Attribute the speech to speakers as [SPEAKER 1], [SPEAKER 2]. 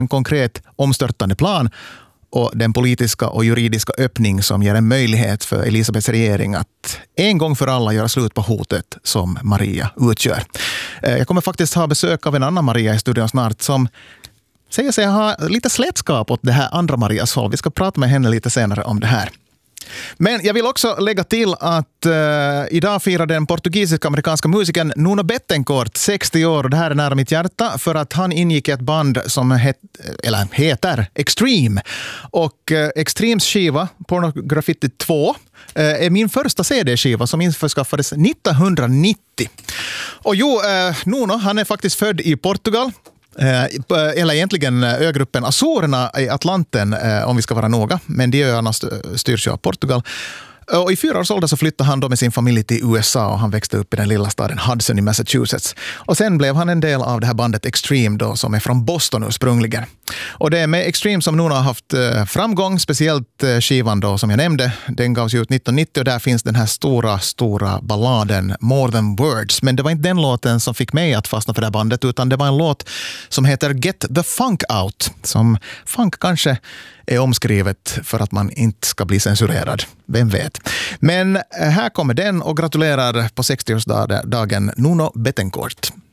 [SPEAKER 1] en konkret omstörtande plan och den politiska och juridiska öppning som ger en möjlighet för Elisabeths regering att en gång för alla göra slut på hotet som Maria utgör. Jag kommer faktiskt ha besök av en annan Maria i studion snart som säger sig ha lite slätskap åt det här andra Marias håll. Vi ska prata med henne lite senare om det här. Men jag vill också lägga till att idag firar den portugisisk-amerikanska musikern Nuno Bettencourt 60 år. Och det här är nära mitt hjärta för att han ingick i ett band som heter Extreme. Och Extremes skiva, Pornograffitti 2, är min första CD-skiva som införskaffades 1990. Och Nuno, han är faktiskt född i Portugal. Eller egentligen ögruppen Azorerna i Atlanten, om vi ska vara noga, men de öarna styrs ju av Portugal. Och i 4 års ålder så flyttade han då med sin familj till USA och han växte upp i den lilla staden Hudson i Massachusetts. Och sen blev han en del av det här bandet Extreme då, som är från Boston ursprungligen. Och det är med Extreme som Nuno har haft framgång, speciellt skivan då som jag nämnde. Den gavs ut 1990 och där finns den här stora balladen More Than Words. Men det var inte den låten som fick mig att fastna för det här bandet, utan det var en låt som heter Get the Funk Out. Som funk kanske är omskrivet för att man inte ska bli censurerad. Vem vet. Men här kommer den och gratulerar på 60-årsdagen Nuno Bettencourt.